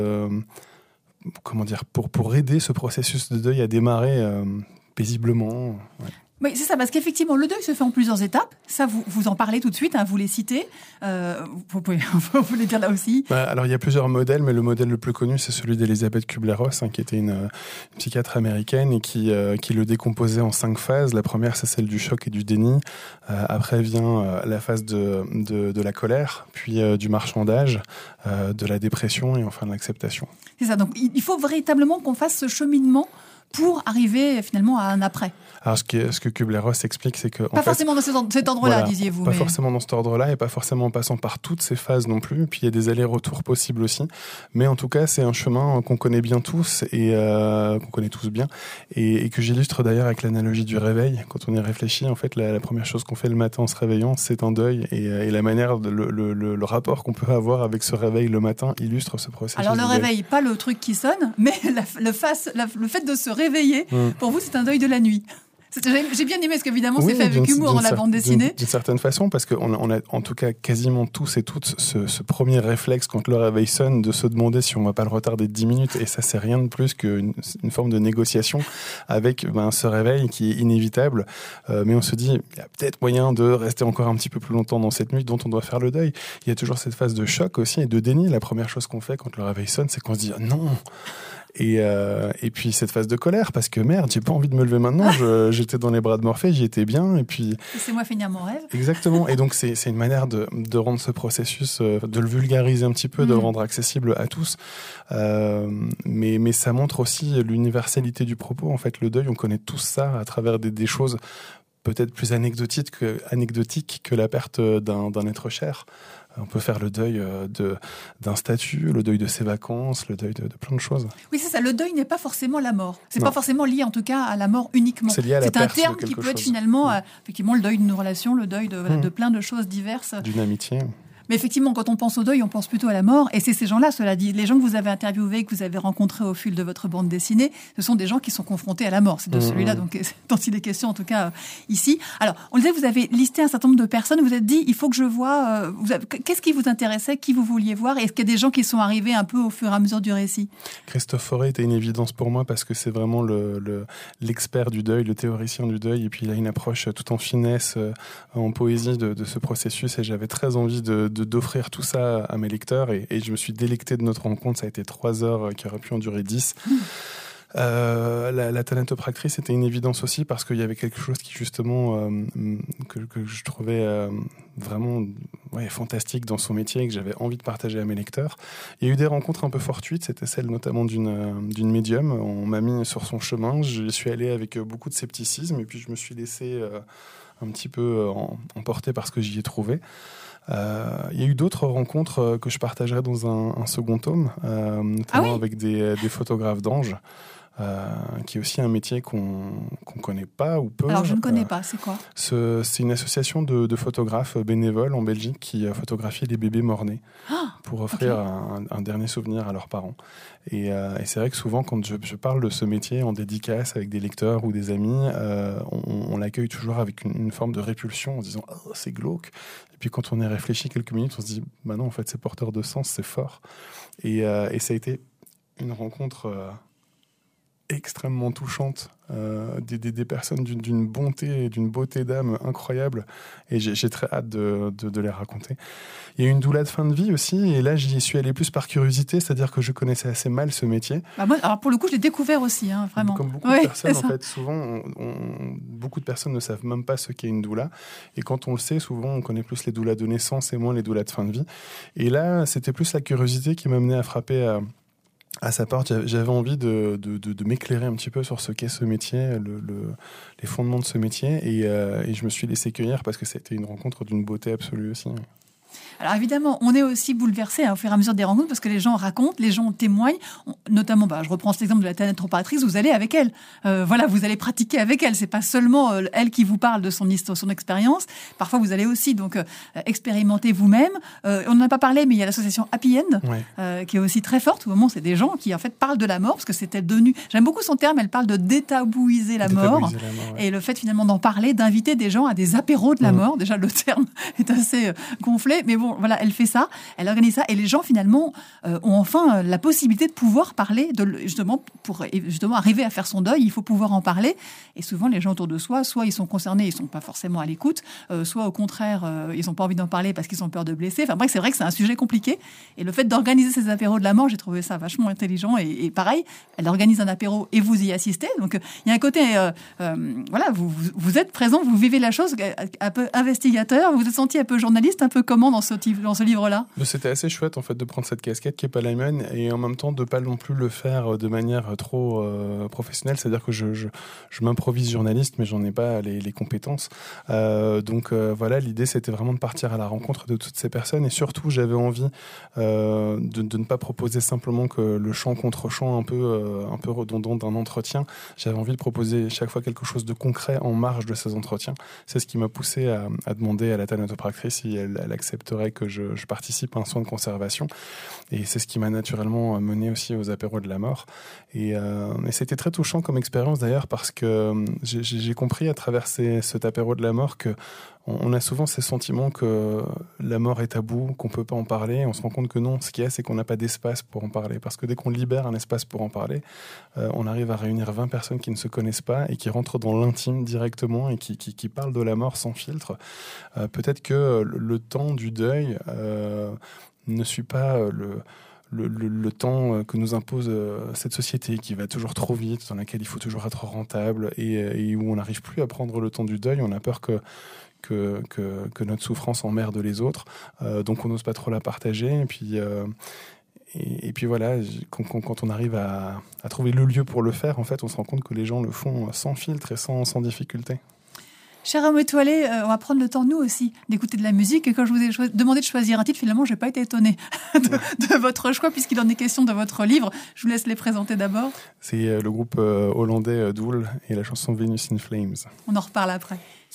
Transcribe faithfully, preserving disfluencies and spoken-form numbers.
euh, comment dire, pour, pour aider ce processus de deuil à démarrer euh, paisiblement. Ouais. Oui, c'est ça, parce qu'effectivement, le deuil se fait en plusieurs étapes. Ça, vous, vous en parlez tout de suite, hein, vous les citez. Euh, vous pouvez vous les dire là aussi. Bah, alors, il y a plusieurs modèles, mais le modèle le plus connu, c'est celui d'Elisabeth Kubler-Ross, hein, qui était une, une psychiatre américaine et qui, euh, qui le décomposait en cinq phases. La première, c'est celle du choc et du déni. Euh, après vient euh, la phase de, de, de la colère, puis euh, du marchandage, euh, de la dépression et enfin de l'acceptation. C'est ça, donc il faut véritablement qu'on fasse ce cheminement pour arriver finalement à un après. Alors ce que, ce que Kubler-Ross explique, c'est que... Pas en forcément fait, dans cet ordre-là, voilà, disiez-vous. Pas mais... forcément dans cet ordre-là et pas forcément en passant par toutes ces phases non plus. Puis il y a des allers-retours possibles aussi. Mais en tout cas, c'est un chemin qu'on connaît bien tous et euh, qu'on connaît tous bien et, et que j'illustre d'ailleurs avec l'analogie du réveil. Quand on y réfléchit, en fait, la, la première chose qu'on fait le matin en se réveillant, c'est un deuil et, et la manière, de, le, le, le, le rapport qu'on peut avoir avec ce réveil le matin illustre ce processus. Alors le de réveil, deuil. Pas le truc qui sonne, mais la, le, face, la, le fait de se réveiller, mmh. pour vous, c'est un deuil de la nuit. J'ai, j'ai bien aimé parce qu'évidemment oui, c'est fait avec humour dans la bande dessinée. D'une, d'une certaine façon, parce qu'on a, on a en tout cas quasiment tous et toutes ce, ce premier réflexe quand le réveil sonne de se demander si on ne va pas le retarder de dix minutes. Et ça, c'est rien de plus qu'une une forme de négociation avec ben, ce réveil qui est inévitable. Euh, mais on se dit, il y a peut-être moyen de rester encore un petit peu plus longtemps dans cette nuit dont on doit faire le deuil. Il y a toujours cette phase de choc aussi et de déni. La première chose qu'on fait quand le réveil sonne, c'est qu'on se dit, non. Et, euh, et puis cette phase de colère, parce que merde, j'ai pas envie de me lever maintenant, je, j'étais dans les bras de Morphée, j'y étais bien, et puis... Laissez-moi finir mon rêve. Exactement, et donc c'est, c'est une manière de, de rendre ce processus, euh, de le vulgariser un petit peu, mmh. de le rendre accessible à tous, euh, mais, mais ça montre aussi l'universalité du propos. En fait, le deuil, on connaît tous ça à travers des, des choses peut-être plus anecdotiques que, anecdotiques que la perte d'un, d'un être cher. On peut faire le deuil de, d'un statut, le deuil de ses vacances, le deuil de, de plein de choses. Oui, c'est ça. Le deuil n'est pas forcément la mort. C'est non. pas forcément lié, en tout cas, à la mort uniquement. C'est lié à la c'est perte un terme de quelque qui peut chose. être finalement, mmh. euh, effectivement, le deuil d'une relation, le deuil de, mmh. de plein de choses diverses. D'une amitié. Mais effectivement, quand on pense au deuil, on pense plutôt à la mort. Et c'est ces gens-là, cela dit, les gens que vous avez interviewés, que vous avez rencontrés au fil de votre bande dessinée, ce sont des gens qui sont confrontés à la mort. C'est de mmh. celui-là donc, dont il est question, en tout cas, euh, ici. Alors, on le disait, vous avez listé un certain nombre de personnes. Vous vous êtes dit, il faut que je vois... Euh, vous avez, qu'est-ce qui vous intéressait? Qui vous vouliez voir? Et est-ce qu'il y a des gens qui sont arrivés un peu au fur et à mesure du récit? Christophe Fauré était une évidence pour moi parce que c'est vraiment le, le, l'expert du deuil, le théoricien du deuil. Et puis, il a une approche tout en finesse, euh, en poésie de, de ce processus. Et j'avais très envie de, de, d'offrir tout ça à mes lecteurs et, et je me suis délecté de notre rencontre. Ça a été trois heures qui auraient pu en durer dix. Mmh. Euh, la, la thanatopractrice était une évidence aussi parce qu'il y avait quelque chose qui justement euh, que, que je trouvais euh, vraiment ouais, fantastique dans son métier et que j'avais envie de partager à mes lecteurs. Il y a eu des rencontres un peu fortuites, c'était celle notamment d'une, d'une médium. On m'a mis sur son chemin, je suis allé avec beaucoup de scepticisme et puis je me suis laissé euh, un petit peu emporter par ce que j'y ai trouvé. Euh, il y a eu d'autres rencontres euh, que je partagerai dans un, un second tome, euh, notamment ah oui avec des, des photographes d'anges, euh, qui est aussi un métier qu'on qu'on connaît pas ou peu. Alors je ne connais euh, pas, c'est quoi? ce, C'est une association de, de photographes bénévoles en Belgique qui a photographié les bébés mort-nés ah, pour offrir okay. un, un dernier souvenir à leurs parents. Et, euh, et c'est vrai que souvent, quand je, je parle de ce métier en dédicace avec des lecteurs ou des amis, euh, on, on l'accueille toujours avec une, une forme de répulsion en se disant oh, « c'est glauque ». Et puis quand on y réfléchit quelques minutes, on se dit bah « non, en fait, c'est porteur de sens, c'est fort ». Et, euh, et ça a été une rencontre euh, extrêmement touchante, euh, des, des, des personnes d'une, d'une bonté et d'une beauté d'âme incroyable. Et j'ai, j'ai très hâte de, de, de les raconter. Il y a eu une doula de fin de vie aussi, et là j'y suis allé plus par curiosité, c'est-à-dire que je connaissais assez mal ce métier. Bah moi, alors pour le coup, je l'ai découvert aussi, hein, vraiment. Comme beaucoup oui, de personnes, en fait, souvent, on, on, beaucoup de personnes ne savent même pas ce qu'est une doula. Et quand on le sait, souvent, on connaît plus les doulas de naissance et moins les doulas de fin de vie. Et là, c'était plus la curiosité qui m'a amené à frapper à, à sa porte. J'avais envie de, de, de, de m'éclairer un petit peu sur ce qu'est ce métier, le, le, les fondements de ce métier. Et, euh, et je me suis laissé cueillir parce que c'était une rencontre d'une beauté absolue aussi. Alors évidemment, on est aussi bouleversé hein, au fur et à mesure des rencontres parce que les gens racontent, les gens témoignent. On, notamment, bah, je reprends cet exemple de la thanatopractrice, vous allez avec elle. Euh, voilà, vous allez pratiquer avec elle. C'est pas seulement euh, elle qui vous parle de son histoire, son expérience. Parfois, vous allez aussi donc euh, expérimenter vous-même. Euh, on n'en a pas parlé, mais il y a l'association Happy End ouais. euh, qui est aussi très forte. Au moment, c'est des gens qui en fait parlent de la mort parce que c'était devenu. J'aime beaucoup son terme. Elle parle de détabouiser la détabouiser mort la mort ouais. et le fait finalement d'en parler, d'inviter des gens à des apéros de la mmh. mort. Déjà, le terme est assez euh, gonflé. fait, mais bon, voilà, elle fait ça, elle organise ça, et les gens finalement euh, ont enfin la possibilité de pouvoir parler, de, justement, pour justement arriver à faire son deuil, il faut pouvoir en parler, et souvent les gens autour de soi, soit ils sont concernés, ils sont pas forcément à l'écoute, euh, soit au contraire, euh, ils ont pas envie d'en parler parce qu'ils ont peur de blesser, enfin bref, c'est vrai que c'est un sujet compliqué, et le fait d'organiser ces apéros de la mort, j'ai trouvé ça vachement intelligent, et, et pareil, elle organise un apéro et vous y assistez, donc il y a un côté, euh, euh, voilà, vous, vous, vous êtes présent, vous vivez la chose, un peu investigateur, vous vous êtes senti un peu journaliste, un peu comment dans ce, dans ce livre-là? C'était assez chouette en fait de prendre cette casquette qui est pas la mienne et en même temps de pas non plus le faire de manière trop euh, professionnelle, c'est-à-dire que je, je, je m'improvise journaliste mais j'en ai pas les, les compétences. Euh, donc euh, voilà, l'idée c'était vraiment de partir à la rencontre de toutes ces personnes et surtout j'avais envie euh, de, de ne pas proposer simplement que le chant contre chant un peu, euh, un peu redondant d'un entretien. J'avais envie de proposer chaque fois quelque chose de concret en marge de ces entretiens. C'est ce qui m'a poussé à, à demander à la thanatopractrice si elle, elle accepterait que je, je participe à un soin de conservation. Et c'est ce qui m'a naturellement mené aussi aux apéros de la mort. Et, euh, et c'était très touchant comme expérience d'ailleurs parce que j'ai, j'ai compris à travers ces, cet apéro de la mort que on a souvent ces sentiments que la mort est tabou, qu'on peut pas en parler. On se rend compte que non, ce qu'il y a, c'est qu'on n'a pas d'espace pour en parler. Parce que dès qu'on libère un espace pour en parler, euh, on arrive à réunir vingt personnes qui ne se connaissent pas et qui rentrent dans l'intime directement et qui, qui, qui parlent de la mort sans filtre. Euh, peut-être que le, le temps du deuil euh, ne suit pas le... Le, le, le temps que nous impose cette société qui va toujours trop vite, dans laquelle il faut toujours être rentable et, et où on n'arrive plus à prendre le temps du deuil. On a peur que, que, que, que notre souffrance emmerde les autres, euh, donc on n'ose pas trop la partager. Et puis, euh, et, et puis voilà, quand, quand on arrive à, à trouver le lieu pour le faire, en fait, on se rend compte que les gens le font sans filtre et sans, sans difficulté. Cher homme étoilé, euh, on va prendre le temps, nous aussi, d'écouter de la musique. Et quand je vous ai cho- demandé de choisir un titre, finalement, je n'ai pas été étonnée de, de votre choix, puisqu'il en est question de votre livre. Je vous laisse les présenter d'abord. C'est euh, le groupe euh, hollandais euh, Doel et la chanson Venus in Flames. On en reparle après.